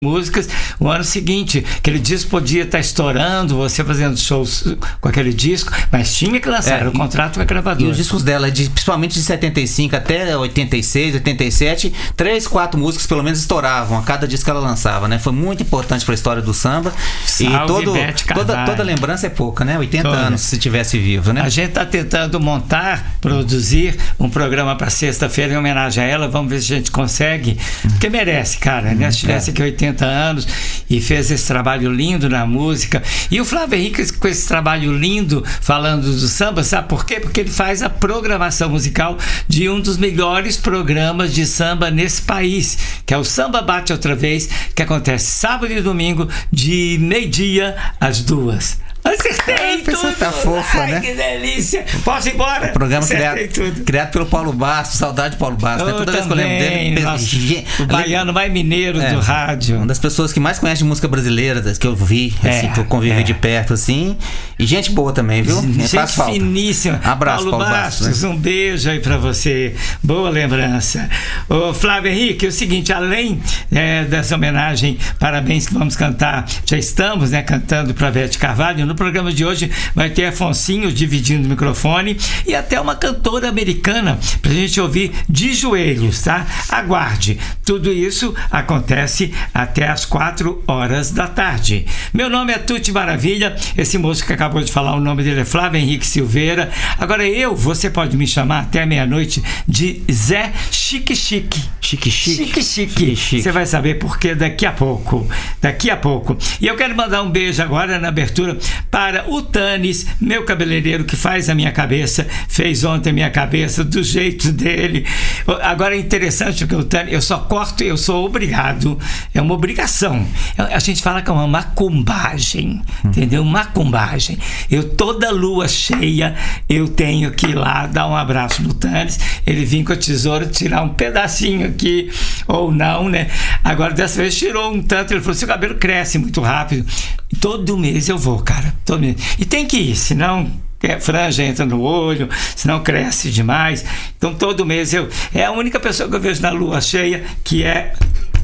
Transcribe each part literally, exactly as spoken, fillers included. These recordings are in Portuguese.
músicas. O ano seguinte, aquele disco podia estar estourando, você fazendo shows com aquele disco, mas tinha que lançar, é, o contrato com a gravadora. E os discos dela, de, principalmente de setenta e cinco até oitenta e seis, oitenta e sete, três, quatro músicas pelo menos estouravam a cada disco que ela lançava, né? Foi muito importante para a história do samba. Salve, e todo, Bete toda, toda lembrança é pouca, né? oitenta toda. Anos se tivesse vivo, né? A gente está tentando montar, produzir um programa para sexta-feira em homenagem a ela. Vamos ver se a gente consegue, porque merece, cara, né? Se tivesse aqui oitenta anos e fez esse trabalho lindo na música. E o Flávio Henrique com esse trabalho lindo falando do samba, sabe por quê? Porque ele faz a programação musical de um dos melhores programas de samba nesse país, que é o Samba Bate Outra Vez, que acontece sábado e domingo de meio-dia às duas. Acertei tudo! Você tá fofa, ai, né? Que delícia! Posso ir embora? O programa Acertei criado, tudo. criado pelo Paulo Bastos, saudade de Paulo Bastos, né? Toda vez que eu lembro dele, nossa, o baiano mais mineiro é, do rádio. Uma das pessoas que mais conhece de música brasileira, que eu vi, é, assim, que eu convivi é. de perto, assim. E gente boa também, viu? Gente finíssima. Abraço, Paulo, Paulo Bastos, Bastos, né? Um beijo aí pra você. Boa lembrança. Ô, Flávio Henrique, é o seguinte, além é, dessa homenagem, parabéns que vamos cantar, já estamos, né, cantando pra Bete Carvalho. No programa de hoje vai ter Afonsinho dividindo o microfone e até uma cantora americana pra gente ouvir de joelhos, tá? Aguarde. Tudo isso acontece até às quatro horas da tarde. Meu nome é Tuti Maravilha. Esse moço que acabou de falar, o nome dele é Flávio Henrique Silveira. Agora eu, você pode me chamar até meia-noite de Zé Chique Chique. Chique Chique. Chique Chique. Você vai saber por que daqui a pouco. Daqui a pouco. E eu quero mandar um beijo agora na abertura para o Tanis, meu cabeleireiro que faz a minha cabeça, fez ontem a minha cabeça do jeito dele. Agora é interessante porque o Tanis, eu só corto, eu sou obrigado, é uma obrigação. A gente fala que é uma macumbagem, entendeu? Macumbagem. Eu toda lua cheia, eu tenho que ir lá dar um abraço no Tanis, ele vinha com a tesoura tirar um pedacinho aqui, ou não, né? Agora dessa vez tirou um tanto, ele falou, seu cabelo cresce muito rápido. Todo mês eu vou, cara, todo mês. E tem que ir, senão a franja entra no olho, senão cresce demais. Então todo mês eu... É a única pessoa que eu vejo na lua cheia que é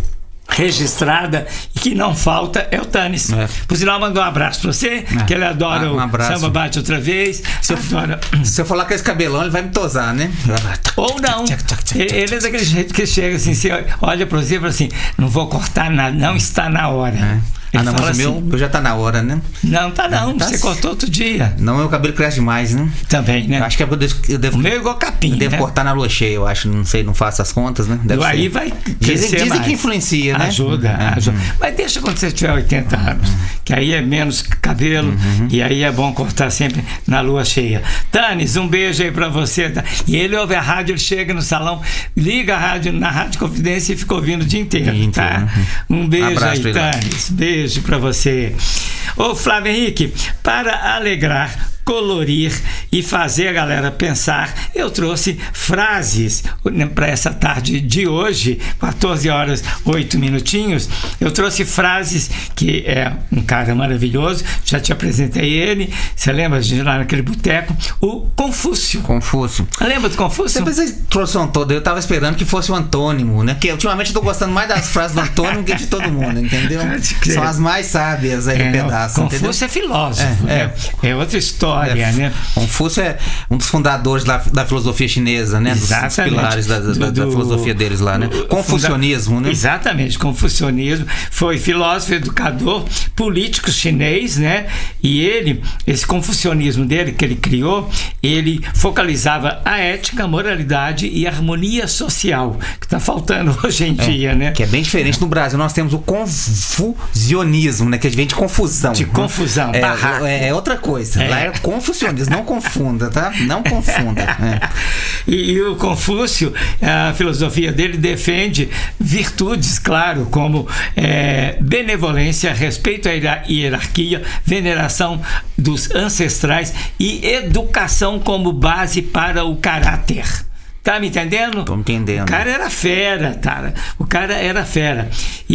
registrada e que não falta é o Tanis. É. Por sinal, mandou um abraço pra você, é. que ele adora um o Samba Bate Outra Vez. Se eu, adora... se eu falar com esse cabelão, ele vai me tosar, né? Ou não. Ele é daquele jeito que chega assim, você olha pra você e fala assim, não vou cortar nada, não está na hora. É. Ele ah, não, mas assim, o meu já tá na hora, né? Não, tá não. não tá você assim. Cortou outro dia. Não, meu cabelo cresce demais, né? Também, né? Eu acho que é porque eu devo, eu devo, o meu é igual capim, eu devo né? cortar na lua cheia, eu acho. Não sei, não faço as contas, né? Deve aí ser. Vai dizem, dizem mais. que influencia, né? Ajuda, uhum. ajuda. Mas deixa quando você tiver oitenta anos, que aí é menos cabelo uhum. e aí é bom cortar sempre na lua cheia. Tanis, um beijo aí pra você. Tá? E ele ouve a rádio, ele chega no salão, liga a rádio na Rádio Confidência e fica ouvindo o dia inteiro, dia tá? Inteiro. Um beijo um aí, Tanis. Beijo pra você. Ô Flávio Henrique, para alegrar, colorir e fazer a galera pensar, eu trouxe frases para essa tarde de hoje, quatorze horas, oito minutinhos. Eu trouxe frases que é um cara maravilhoso, já te apresentei ele, você lembra de lá naquele boteco, o Confúcio. Confúcio. Lembra do Confúcio? Você trouxe um antônimo, eu tava esperando que fosse um antônimo, né? Porque ultimamente eu tô gostando mais das frases do antônimo que de todo mundo, entendeu? São as mais sábias aí é, do pedaço. Confúcio entendeu? É filósofo, é, né? é. é outra história. É, né? Confúcio é um dos fundadores da, da filosofia chinesa, né? Dos, dos pilares da, da, do, da filosofia deles lá, né? Confucionismo, funda... né? Exatamente, confucionismo. Foi filósofo, educador, político chinês, né? E ele, esse confucionismo dele que ele criou, ele focalizava a ética, a moralidade e a harmonia social, que está faltando hoje em é, dia, né? Que é bem diferente no Brasil. Nós temos o confusionismo, né? Que vem de confusão. De confusão, é, barraco. É, é outra coisa. É. Lá é confucionismo. Não confunda, tá? Não confunda. É. E, e o Confúcio, a filosofia dele defende virtudes, claro, como é, benevolência, respeito à hierarquia, veneração dos ancestrais e educação como base para o caráter. Tá me entendendo? Tô entendendo. O cara era fera, cara. O cara era fera.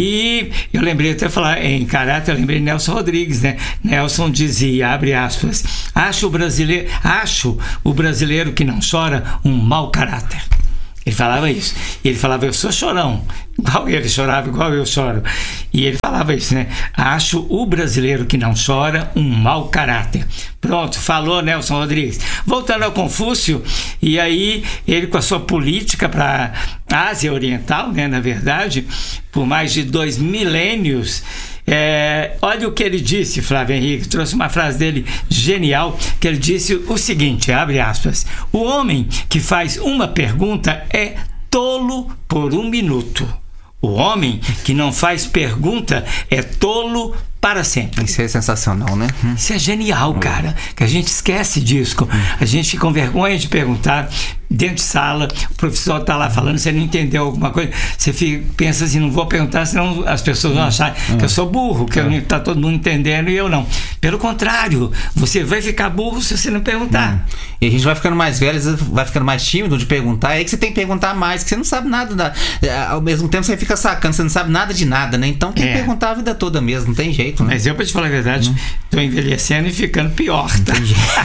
E eu lembrei até falar em caráter, eu lembrei de Nelson Rodrigues, né? Nelson dizia, abre aspas, acho o brasileiro, acho o brasileiro que não chora um mau caráter. Ele falava isso. Ele falava, eu sou chorão. Igual ele chorava, igual eu choro. E ele falava isso, né? Acho o brasileiro que não chora um mau caráter. Pronto, falou Nelson Rodrigues. Voltando ao Confúcio, e aí ele com a sua política para a Ásia Oriental, né? Na verdade, por mais de dois milênios. É, olha o que ele disse, Flávio Henrique, trouxe uma frase dele genial, que ele disse o seguinte, abre aspas, o homem que faz uma pergunta é tolo por um minuto. O homem que não faz pergunta é tolo para sempre. Isso é sensacional, né? Isso é genial, cara, que a gente esquece disso, a gente fica com vergonha de perguntar dentro de sala, o professor está lá falando, você não entendeu alguma coisa, você fica, pensa assim, não vou perguntar, senão as pessoas vão achar que eu sou burro, que está todo mundo entendendo e eu não. Pelo contrário, você vai ficar burro se você não perguntar. Hum. E a gente vai ficando mais velho, vai ficando mais tímido de perguntar, é aí que você tem que perguntar mais, que você não sabe nada, da, ao mesmo tempo você fica sacando, você não sabe nada de nada, né? Então tem que é. perguntar a vida toda mesmo, não tem jeito. Né? Mas eu, pra te falar a verdade, estou hum. envelhecendo e ficando pior, tá?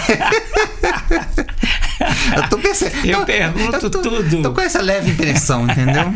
Eu tô percebendo. Eu pergunto eu tô, tudo. Tô com essa leve impressão, entendeu?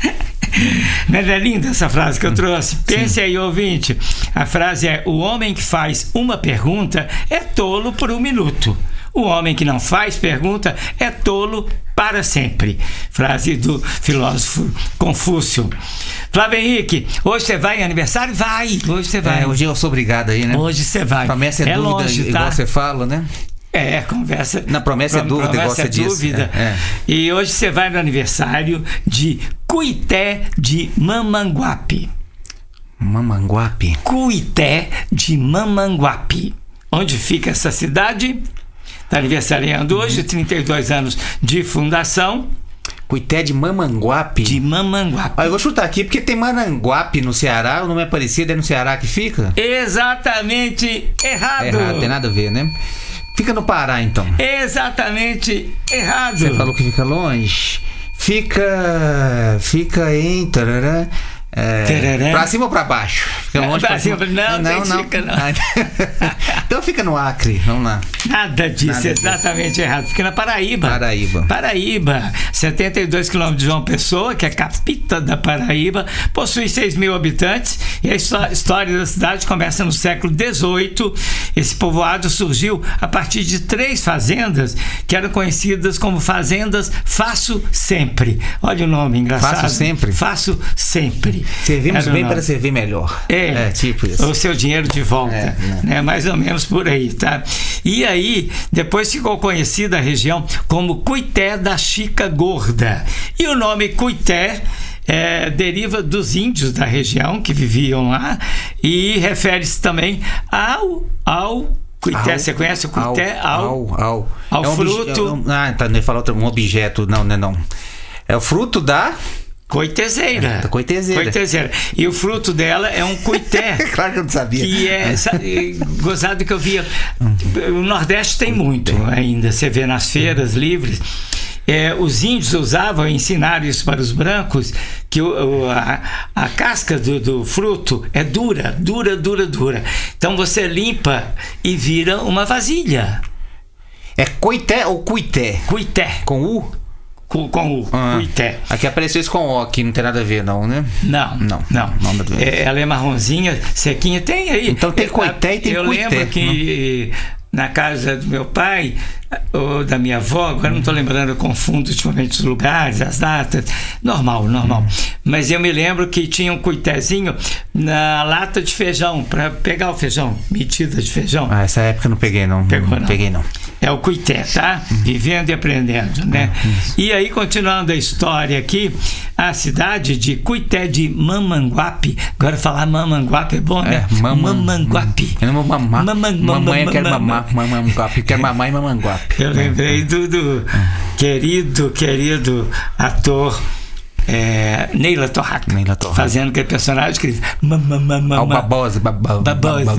Não é linda essa frase que eu trouxe? Pense Sim. aí, ouvinte. A frase é: o homem que faz uma pergunta é tolo por um minuto. O homem que não faz pergunta é tolo para sempre. Frase do filósofo Confúcio. Flávio Henrique, hoje você vai em aniversário? Vai, hoje você vai. É, hoje eu sou obrigado aí, né? Hoje você vai. Promessa é, é dúvida, longe, tá? Igual você fala, né? É, conversa. Na promessa é dúvida, igual você disse. Dúvida. É, é. E hoje você vai no aniversário de Cuité de Mamanguape. Mamanguape? Cuité de Mamanguape. Onde fica essa cidade? Está aniversariando uhum. hoje, trinta e dois anos de fundação. Cuité de Mamanguape? De Mamanguape. Ah, eu vou chutar aqui, porque tem Mamanguape no Ceará, o nome é parecido, é no Ceará que fica? Exatamente errado. Errado, tem nada a ver, né? Fica no Pará, então. Exatamente errado. Você falou que fica longe? Fica... Fica em... Tarará, é, pra cima ou pra baixo? Fica longe pra pra cima? Não, não, não. Fica, não. Então fica no Acre, vamos lá. Nada disso, Nada exatamente disso. Errado. Fica na Paraíba. Paraíba. Paraíba. setenta e dois quilômetros de João Pessoa, que é a capital da Paraíba, possui seis mil habitantes e a história da cidade começa no século dezoito. Esse povoado surgiu a partir de três fazendas que eram conhecidas como Fazendas Faço Sempre. Olha o nome engraçado. Faço Sempre? Faço Sempre. Servimos bem para servir melhor. É, é, tipo isso. O seu dinheiro de volta, é, né? Mais ou menos por aí, tá? E aí, depois ficou conhecida a região como Cuité da Chica Gorda. E o nome Cuité é, deriva dos índios da região que viviam lá e refere-se também ao... ao Cuité, ao, você conhece o Cuité? Ao, ao, ao, ao é um fruto... Obje, é um, ah, tá, não ia falar outro, um objeto, não, não é não. É o fruto da... Coitezeira. É, coitezeira. Coitezeira. E o fruto dela é um cuité. Claro que eu não sabia. Que é sabe, gozado que eu via. O Nordeste tem muito ainda. Você vê nas feiras livres. É, os índios usavam, ensinaram isso para os brancos, que o, o, a, a casca do, do fruto é dura, dura, dura, dura. Então você limpa e vira uma vasilha. É coité ou cuité? Cuité. Com U? Com, com o ah, Cuité. Aqui apareceu isso com O, aqui não tem nada a ver, não, né? Não, não. não. não, não é, ela é marronzinha, sequinha, tem aí. Então tem Cuité e tem Eu Cuité. lembro que não. na casa do meu pai ou da minha avó, agora não estou lembrando, eu confundo ultimamente os lugares, as datas, normal, normal. Hum. Mas eu me lembro que tinha um cuitézinho na lata de feijão, para pegar o feijão, medida de feijão. Ah, essa época eu não peguei, não. Pegou, não. não. Peguei, não. É o cuité, tá? Hum. Vivendo e aprendendo, né? Hum, e aí, continuando a história aqui, a cidade de Cuité de Mamanguape, agora falar Mamanguape é bom, né? É, mamã, Mamanguape. Eu não vou mamar. Mamã, mamãe, mamã, eu quero mamã. mamar. Mamanguape. Quero mamar e Mamanguape. Eu lembrei do, do querido, querido ator é, Neila Torraca, Neila Torraca, fazendo aquele personagem que diz mamamamamá. O Babosa, Babosa, Babosa,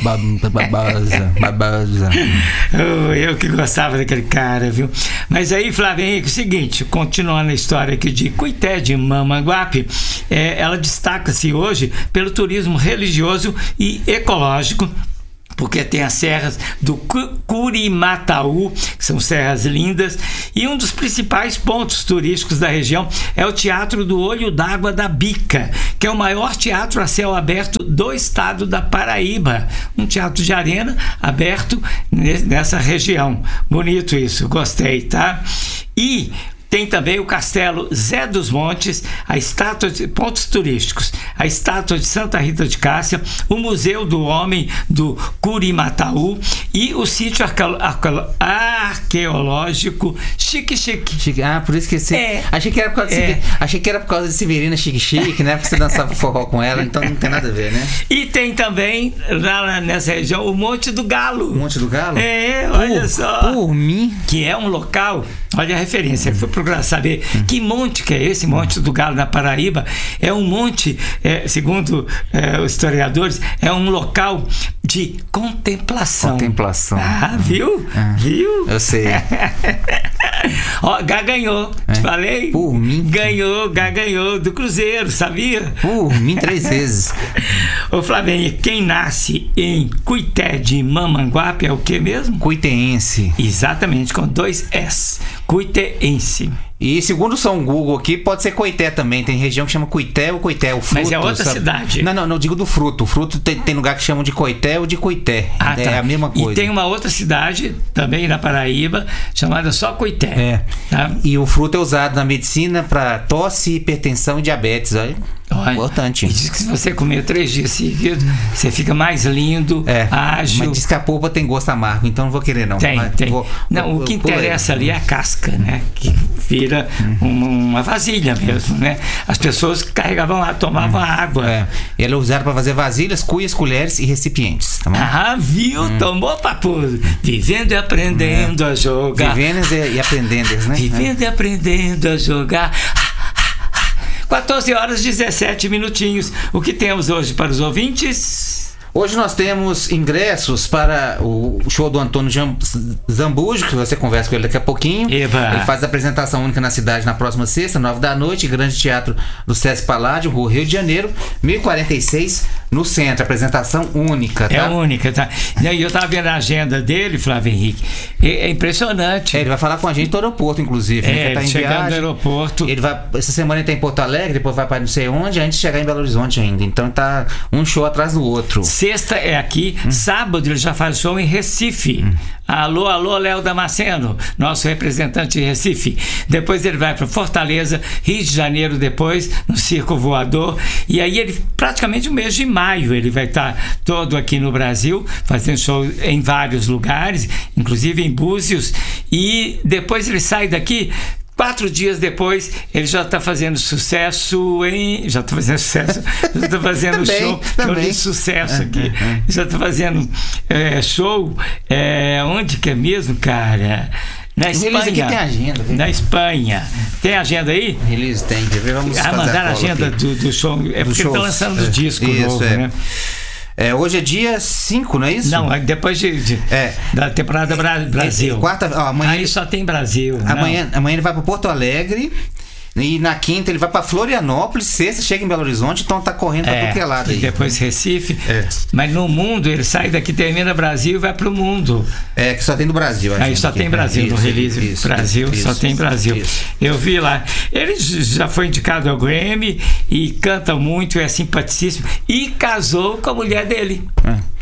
Babosa, Babosa. Oh, eu que gostava daquele cara, viu? Mas aí, Flávio Henrique, o seguinte, continuando a história aqui de Cuité de Mamanguape, é, ela destaca-se hoje pelo turismo religioso e ecológico, porque tem as serras do Curimataú, que são serras lindas, e um dos principais pontos turísticos da região é o Teatro do Olho d'Água da Bica, que é o maior teatro a céu aberto do estado da Paraíba. Um teatro de arena aberto nessa região. Bonito isso, gostei, tá? E tem também o Castelo Zé dos Montes, a estátua de pontos turísticos, a estátua de Santa Rita de Cássia, o Museu do Homem do Curimataú e o sítio arqueológico Chique Chique. Chique. Ah, por isso que você. É, achei, que era por causa de é. Sever... achei que era por causa de Severina Chique Chique, né? Porque você dançava forró com ela, então não tem nada a ver, né? E tem também, lá nessa região, o Monte do Galo. O Monte do Galo? É, olha por, só. Por mim. Que é um local, olha a referência, foi procurar saber que monte que é esse, Monte do Galo na Paraíba. É um monte, é, segundo é, os historiadores, é um local de contemplação. Contemplação. Ah, viu? Ah, viu? Eu sei. Ó, Gá ganhou, é. Te falei? Por mim. Ganhou, Gá ganhou do Cruzeiro, sabia? Por mim, três vezes. Ô Flavinha, quem nasce em Cuité de Mamanguape é o que mesmo? Cuiteense. Exatamente, com dois S. Cuiteense. E segundo o São Google aqui, pode ser Coité também. Tem região que chama Coité ou Coité, o fruto. Mas é outra sabe? cidade. Não, não, não, digo do fruto. O fruto tem, tem lugar que chamam de Coité ou de Coité. Ah, é tá. a mesma coisa. E tem uma outra cidade, também na Paraíba, chamada só Coité. É. Tá? E o fruto é usado na medicina para tosse, hipertensão e diabetes. Olha, Olha, importante. E diz que se você comer três dias seguidos, você fica mais lindo, é, ágil. Mas diz que a polpa tem gosto amargo, então não vou querer não. Tem, mas tem. Vou, não, vou, o que vou, interessa ali é a casca, né? Que vira uma, uma vasilha mesmo, né? As pessoas carregavam lá, tomavam hum. água. É. Ele é usado para fazer vasilhas, cuias, colheres e recipientes. Tá bom? Ah, viu? Hum. Tomou papo. Vivendo e aprendendo é. a jogar. Vivendo e, e aprendendo, né? Vivendo é. e aprendendo a jogar. quatorze horas e dezessete minutinhos. O que temos hoje para os ouvintes? Hoje nós temos ingressos para o show do Antônio Zambujo, que você conversa com ele daqui a pouquinho. Eba. Ele faz a apresentação única na cidade na próxima sexta, nove da noite, Grande Teatro do Sesc Paládio, Rua Rio de Janeiro, mil e quarenta e seis, no centro. Apresentação única, tá? É única, tá? E eu estava vendo a agenda dele, Flávio Henrique. É impressionante. É, ele vai falar com a gente do aeroporto, inclusive. É, né? Ele tá em chegando viagem. no aeroporto. Ele vai, essa semana ele tá em Porto Alegre, depois vai para não sei onde, antes de chegar em Belo Horizonte ainda. Então tá um show atrás do outro. Sexta é aqui, hum. sábado ele já faz show em Recife. Hum. Alô, alô, Léo Damasceno, nosso representante de Recife. Depois ele vai para Fortaleza, Rio de Janeiro, depois no Circo Voador. E aí ele, praticamente o mês de maio, ele vai estar todo aqui no Brasil, fazendo show em vários lugares, inclusive em Búzios. E depois ele sai daqui. Quatro dias depois, ele já está fazendo sucesso em... Já está fazendo sucesso. Já está fazendo também, show também. de sucesso aqui. Já está fazendo é, show... É, onde que é mesmo, cara? Na Espanha. Aqui tem agenda. Na Espanha. Tem agenda aí? Eles têm. Vamos ah, mandar a agenda do, do show. É porque está lançando o é. disco isso, novo, é. né? É, hoje é dia cinco, não é isso? Não, depois de, de, é. da temporada Bra- Brasil. É, quarta, ó, amanhã aí só tem Brasil. Amanhã, amanhã ele vai para Porto Alegre. E na quinta ele vai para Florianópolis, sexta chega em Belo Horizonte, então tá correndo pra é, tudo que é lado aí. E depois Recife. É. Mas no mundo, ele sai daqui, termina Brasil e vai pro mundo. É, que só tem do Brasil. Aí só tem Brasil, isso, no release isso, Brasil, isso, só tem Brasil. Isso. Eu vi lá. Ele já foi indicado ao Grammy e canta muito, é simpaticíssimo. E casou com a mulher dele. É.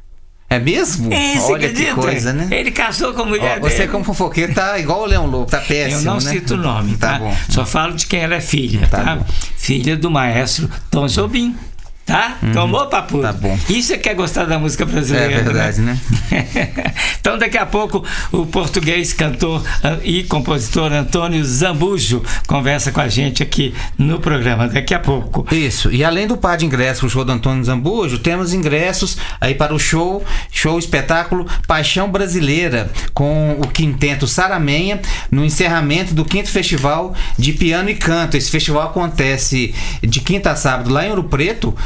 É mesmo? É, olha que coisa, né? Ele casou com a mulher Ó, dele. Você como fofoqueiro tá igual o Leão Lobo, tá péssimo, Eu não né? cito o nome, tá? Tá bom. Só falo de quem ela é filha, tá? Tá bom. Filha do maestro Tom Jobim. Tá? Uhum. Tomou, papo? Tá bom. Isso é que é gostar da música brasileira. É verdade, né? né? Então, daqui a pouco, o português, cantor e compositor Antônio Zambujo conversa com a gente aqui no programa. Daqui a pouco. Isso. E além do par de ingressos pro show do Antônio Zambujo, temos ingressos aí para o show, show espetáculo Paixão Brasileira, com o quinteto Saramenha, no encerramento do quinto Festival de Piano e Canto. Esse festival acontece de quinta a sábado lá em Ouro Preto.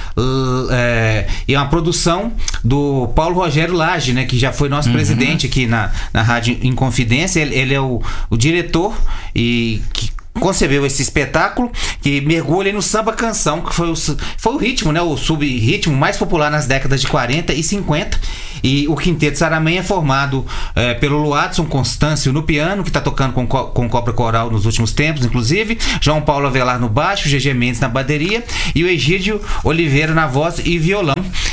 É, e é uma produção do Paulo Rogério Lage, né, que já foi nosso uhum. presidente aqui na, na Rádio Inconfidência. Ele, ele é o, o diretor e que concebeu esse espetáculo, que mergulha no samba canção, que foi o, foi o ritmo, né, o sub-ritmo mais popular nas décadas de quarenta e cinquenta. E o Quinteto Saramenha é formado é, pelo Luadson Constâncio no piano, que está tocando com, com Cobra Coral nos últimos tempos, inclusive, João Paulo Avelar no baixo, G G Mendes na bateria e o Egídio Oliveira na voz e violão.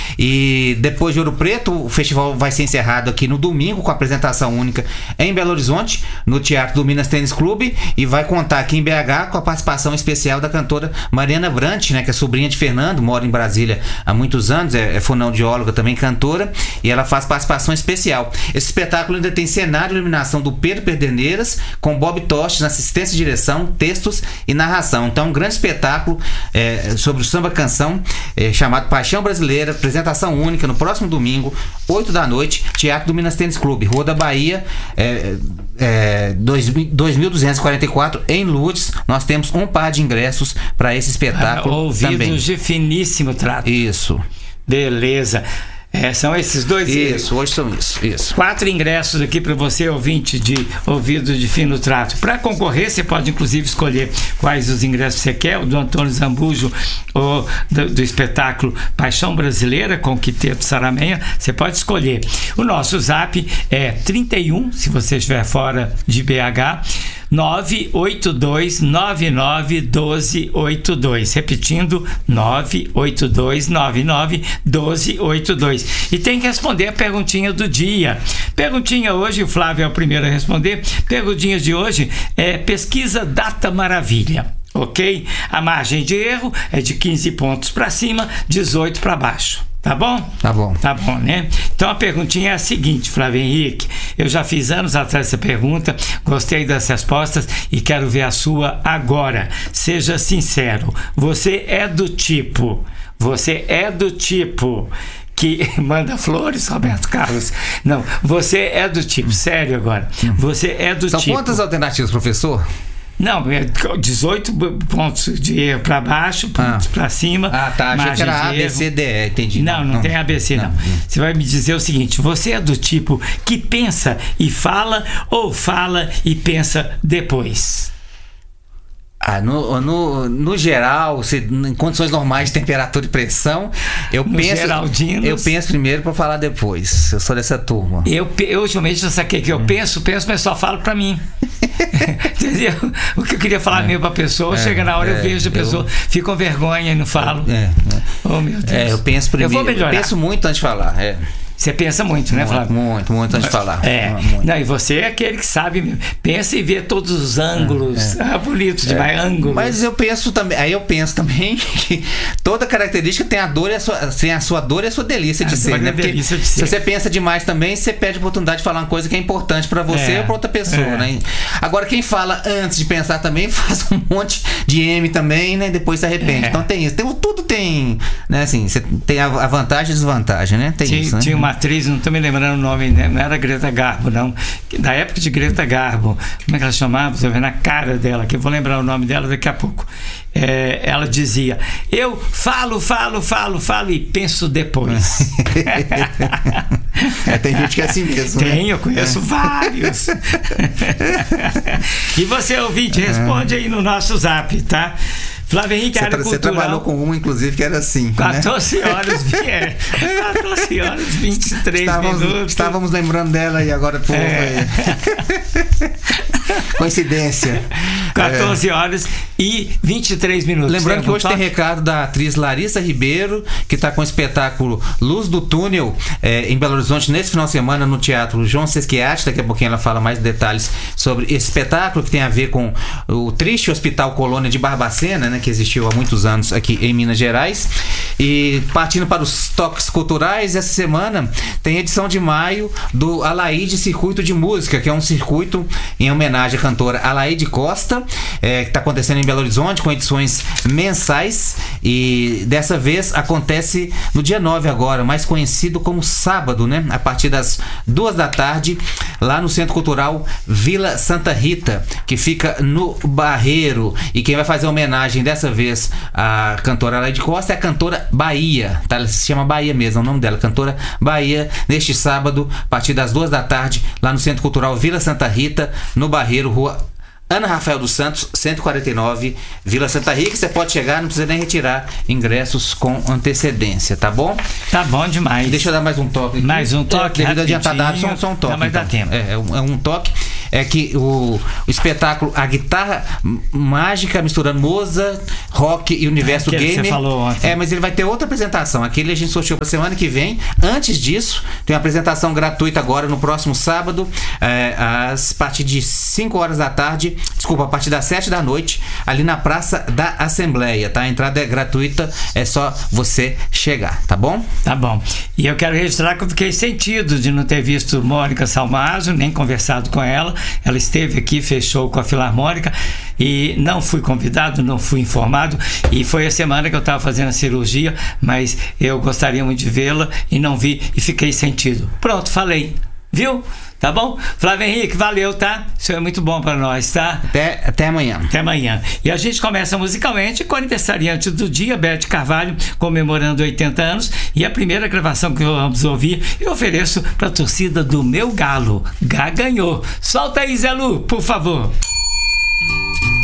E depois de Ouro Preto, o festival vai ser encerrado aqui no domingo com a apresentação única em Belo Horizonte, no Teatro do Minas Tênis Clube, e vai contar aqui em B H com a participação especial da cantora Mariana Brant, né, que é sobrinha de Fernando, mora em Brasília há muitos anos, é, é fonoaudióloga, também cantora, e ela faz participação especial. Esse espetáculo ainda tem cenário e iluminação do Pedro Pederneiras, com Bob Tostes na assistência de direção, textos e narração. Então, um grande espetáculo é, sobre o samba canção, é, chamado Paixão Brasileira, apresentação única no próximo domingo, oito da noite, Teatro do Minas Tênis Clube, Rua da Bahia, é, é, dois mil duzentos e quarenta e quatro, em Lourdes. Nós temos um par de ingressos para esse espetáculo. Ah, ouvidos também. De finíssimo trato. Isso. Beleza. É, são esses dois. Isso, hoje são isso. isso. Quatro ingressos aqui para você, ouvinte de ouvido de fino trato. Para concorrer, você pode inclusive escolher quais os ingressos você quer, o do Antônio Zambujo ou do, do espetáculo Paixão Brasileira com o Quinteto Saramenha. Você pode escolher. O nosso zap é trinta e um, se você estiver fora de B H, nove oito dois nove nove um dois oito dois. Repetindo, nove oito dois nove nove um dois oito dois. E tem que responder a perguntinha do dia. Perguntinha hoje, o Flávio é o primeiro a responder. Perguntinha de hoje é pesquisa Data Maravilha. Ok? A margem de erro é de quinze pontos para cima, dezoito para baixo. Tá bom? Tá bom. Tá bom, né? Então a perguntinha é a seguinte, Flávio Henrique. Eu já fiz anos atrás essa pergunta, gostei das respostas e quero ver a sua agora. Seja sincero. Você é do tipo... Você é do tipo... que manda flores, Roberto Carlos. Não, você é do tipo, sério agora. Você é do São tipo... São quantas alternativas, professor? Não, é dezoito pontos de erro para baixo, pontos ah. para cima. Ah, tá. Achei que era A, B, C, D, E, entendi. Não, não, não tem A, B, C, não. não. Você vai me dizer o seguinte: você é do tipo que pensa e fala ou fala e pensa depois? Ah, no, no, no geral, se, em condições normais de temperatura e pressão, eu no penso Geraldinos, eu penso primeiro para falar depois. Eu sou dessa turma. Eu, eu ultimamente já saquei que eu hum. penso, penso, mas só falo para mim. Entendeu? O que eu queria falar é. mesmo pra pessoa, é, chega na hora é, eu vejo a pessoa, eu, fico com vergonha e não falo. É, é. Oh, meu Deus. É, eu penso primeiro. Eu vou melhorar. Eu penso muito antes de falar. É. Você pensa muito, né, Flávio? Muito, muito antes de falar. É. Muito. Não, e você é aquele que sabe, pensa e vê todos os ângulos. É, é. Ah, bonito demais, é. ângulos. Mas eu penso também, aí eu penso também que toda característica tem a dor e a sua, tem a sua dor e a sua delícia a de ser, né? Porque delícia de ser. Se você pensa demais também, você perde a oportunidade de falar uma coisa que é importante pra você é. ou pra outra pessoa, é. né? Agora, quem fala antes de pensar também faz um monte de M também, né? Depois se arrepende. É. Então tem isso. Tem, tudo tem, né? Assim, você tem a vantagem e a desvantagem, né? Tem tinha, isso, né? Tinha uma atriz, não tô me lembrando o nome, né? Não era Greta Garbo, não. Da época de Greta Garbo, como é que ela chamava? Você vê na cara dela, que eu vou lembrar o nome dela daqui a pouco. É, ela dizia: eu falo, falo, falo, falo e penso depois. É, tem gente que é assim mesmo. Tem, né? eu conheço é. vários. E você, ouvinte, responde aí no nosso zap, tá? Flávio Henrique, área cultural. Você trabalhou com uma, inclusive, que era assim. quatorze horas, é, quatorze horas e vinte e três estávamos, minutos. Estávamos lembrando dela e agora, pô. É. Coincidência. quatorze horas e vinte e três minutos. Lembrando que hoje toque? tem recado da atriz Larissa Ribeiro, que está com o espetáculo Luz do Túnel é, em Belo Horizonte nesse final de semana no Teatro João Sesquiati. Daqui a pouquinho ela fala mais detalhes sobre esse espetáculo que tem a ver com o triste Hospital Colônia de Barbacena, né, que existiu há muitos anos aqui em Minas Gerais. E partindo para os toques culturais, essa semana tem edição de maio do Alaide Circuito de Música, que é um circuito em homenagem à cantora Alaide Costa, é, que está acontecendo em Belo Horizonte com edições mensais, e dessa vez acontece no dia nove agora, mais conhecido como sábado, né, a partir das duas da tarde, lá no Centro Cultural Vila Santa Rita, que fica no Barreiro. E quem vai fazer homenagem dessa vez à cantora Alaide Costa é a cantora Bahia, tá? Ela se chama Bahia mesmo, é o nome dela, cantora Bahia, neste sábado, a partir das duas da tarde, lá no Centro Cultural Vila Santa Rita, no Barreiro, Rua Ana Rafael dos Santos, cento e quarenta e nove, Vila Santa Rita. Você pode chegar, não precisa nem retirar ingressos com antecedência, tá bom? Tá bom demais. Deixa eu dar mais um toque aqui. Mais um toque, é, devido a adiantar dados, só, só um toque. Não, mas então. dá tempo. É, é, um, é um toque. É que o, o espetáculo A Guitarra Mágica misturando Mozart, rock e universo Aquele que gamer. você falou ontem. É, mas ele vai ter outra apresentação. Aquele a gente sorteou pra semana que vem. Antes disso, tem uma apresentação gratuita agora no próximo sábado, é, às, a partir de cinco horas da tarde. Desculpa, a partir das sete da noite, ali na Praça da Assembleia, tá? A entrada é gratuita, é só você chegar, tá bom? Tá bom. E eu quero registrar que eu fiquei sentido de não ter visto Mônica Salmazo, nem conversado com ela. Ela esteve aqui, fechou com a Filarmônica e não fui convidado, não fui informado, e foi a semana que eu estava fazendo a cirurgia, mas eu gostaria muito de vê-la e não vi e fiquei sentido. Pronto, falei. Viu? Tá bom? Flávio Henrique, valeu, tá? Isso é muito bom para nós, tá? Até, até amanhã. Até amanhã. E a gente começa musicalmente com a aniversariante do dia, Beth Carvalho, comemorando oitenta anos. E a primeira gravação que vamos ouvir, eu ofereço para a torcida do meu Galo. Gá ganhou. Solta aí, Zé Lu, por favor.